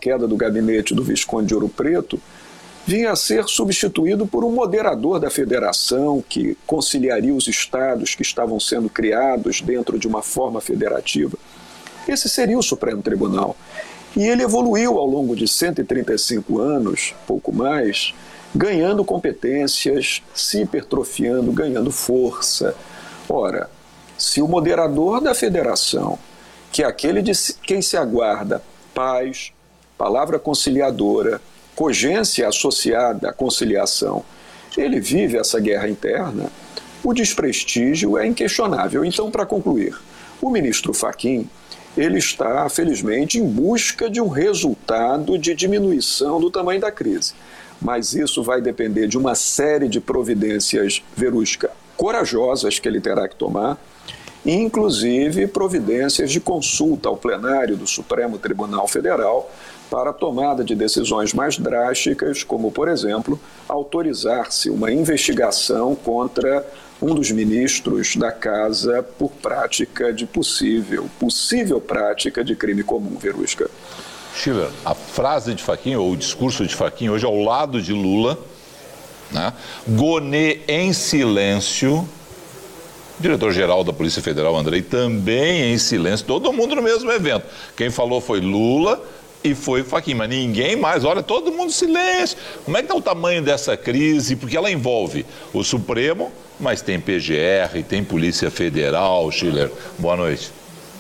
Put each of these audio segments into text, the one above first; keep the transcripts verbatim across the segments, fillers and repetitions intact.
queda do gabinete do Visconde de Ouro Preto, vinha a ser substituído por um moderador da federação que conciliaria os estados que estavam sendo criados dentro de uma forma federativa. Esse seria o Supremo Tribunal. E ele evoluiu ao longo de cento e trinta e cinco anos, pouco mais, ganhando competências, se hipertrofiando, ganhando força. Ora, se o moderador da federação, que é aquele de quem se aguarda paz, palavra conciliadora, cogência associada à conciliação, ele vive essa guerra interna, o desprestígio é inquestionável. Então, para concluir, o ministro Fachin, ele está, felizmente, em busca de um resultado de diminuição do tamanho da crise. Mas isso vai depender de uma série de providências, Verusca, corajosas que ele terá que tomar, inclusive providências de consulta ao plenário do Supremo Tribunal Federal para a tomada de decisões mais drásticas, como, por exemplo, autorizar-se uma investigação contra um dos ministros da Casa por prática de possível, possível prática de crime comum, Verusca. Schiller, a frase de Fachin, ou o discurso de Fachin, hoje ao lado de Lula, né? Gonê em silêncio, diretor-geral da Polícia Federal, Andrei, também em silêncio, todo mundo no mesmo evento. Quem falou foi Lula e foi Fachin, mas ninguém mais. Olha, todo mundo em silêncio. Como é que está o tamanho dessa crise? Porque ela envolve o Supremo, mas tem P G R, tem Polícia Federal. Schiller, boa noite.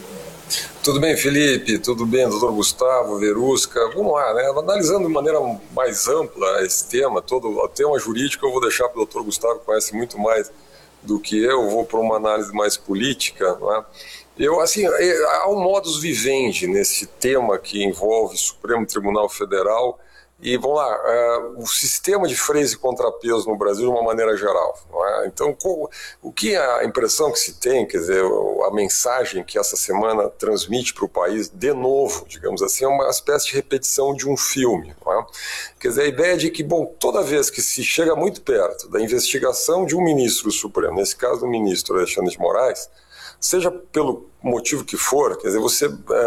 Tudo bem, Felipe? Tudo bem, doutor Gustavo, Verusca? Vamos lá, né? Analisando de maneira mais ampla esse tema, todo o tema jurídico, eu vou deixar para o doutor Gustavo, que conhece muito mais do que eu, vou para uma análise mais política, né? Eu, assim, há um modus vivendi nesse tema que envolve Supremo Tribunal Federal e, vamos lá, uh, o sistema de freios e contrapesos no Brasil de uma maneira geral, não é? Então, qual, o que a impressão que se tem, quer dizer, a mensagem que essa semana transmite para o país, de novo, digamos assim, é uma espécie de repetição de um filme, não é? Quer dizer, a ideia de que, bom, toda vez que se chega muito perto da investigação de um ministro do Supremo, nesse caso do ministro Alexandre de Moraes, seja pelo motivo que for, quer dizer, você,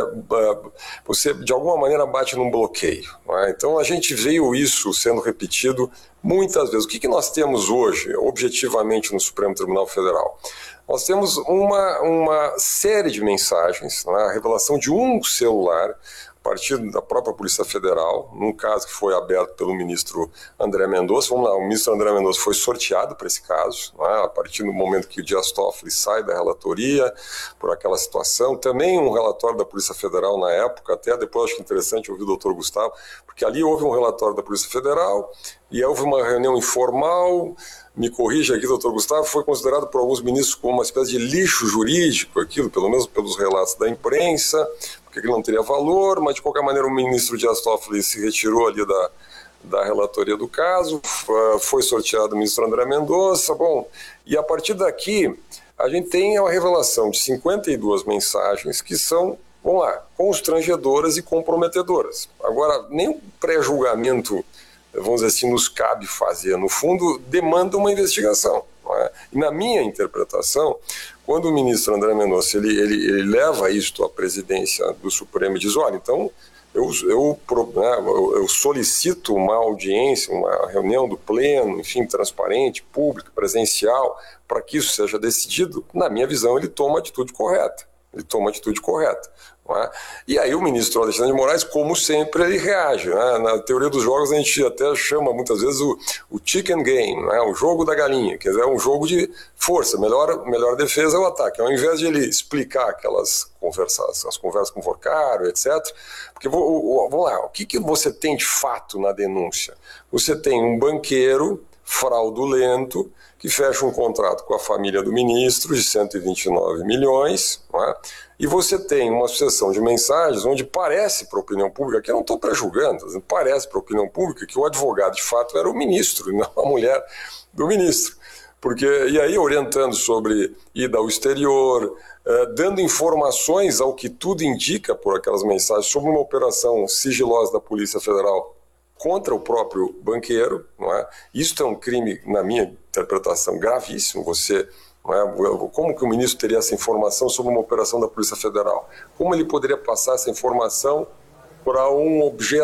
é, você de alguma maneira bate num bloqueio, não é? Então a gente veio isso sendo repetido muitas vezes. O que, que nós temos hoje, objetivamente, no Supremo Tribunal Federal? Nós temos uma, uma série de mensagens, não é? A revelação de um celular a partir da própria Polícia Federal, num caso que foi aberto pelo ministro André Mendonça. Vamos lá, o ministro André Mendonça foi sorteado para esse caso, não é? A partir do momento que o Dias Toffoli sai da relatoria por aquela situação. Também um relatório da Polícia Federal na época, até depois acho que interessante ouvir o doutor Gustavo, porque ali houve um relatório da Polícia Federal e houve uma reunião informal, me corrija aqui, doutor Gustavo, foi considerado por alguns ministros como uma espécie de lixo jurídico, aquilo, pelo menos pelos relatos da imprensa, porque aquilo não teria valor, mas de qualquer maneira o ministro Dias Toffoli se retirou ali da, da relatoria do caso, foi sorteado o ministro André Mendonça, bom, e a partir daqui a gente tem a revelação de cinquenta e duas mensagens que são, vamos lá, constrangedoras e comprometedoras. Agora, nem um pré-julgamento, vamos dizer assim, nos cabe fazer. No fundo, demanda uma investigação, não é? E na minha interpretação, quando o ministro André Mendonça ele, ele, ele leva isto à presidência do Supremo e diz, olha, então eu, eu, né, eu, eu solicito uma audiência, uma reunião do pleno, enfim, transparente, pública, presencial, para que isso seja decidido, na minha visão ele toma a atitude correta. Ele toma a atitude correta. Não é? E aí o ministro Alexandre de Moraes, como sempre, ele reage, né? Na teoria dos jogos a gente até chama muitas vezes o, o chicken game, né? O jogo da galinha, quer dizer, é um jogo de força, melhor, melhor defesa é o ataque. Ao invés de ele explicar aquelas conversas, as conversas com o Vorcaro, etcétera, porque, vamos lá, o que, que você tem de fato na denúncia? Você tem um banqueiro fraudulento que fecha um contrato com a família do ministro de cento e vinte e nove milhões, não é? E você tem uma sucessão de mensagens onde parece para a opinião pública, que eu não estou pré-julgando, parece para a opinião pública que o advogado de fato era o ministro, e não a mulher do ministro. Porque, e aí orientando sobre ida ao exterior, eh, dando informações ao que tudo indica por aquelas mensagens sobre uma operação sigilosa da Polícia Federal contra o próprio banqueiro, não é? Isso é um crime, na minha interpretação, gravíssimo. Você, não é? Como que o ministro teria essa informação sobre uma operação da Polícia Federal? Como ele poderia passar essa informação para um objeto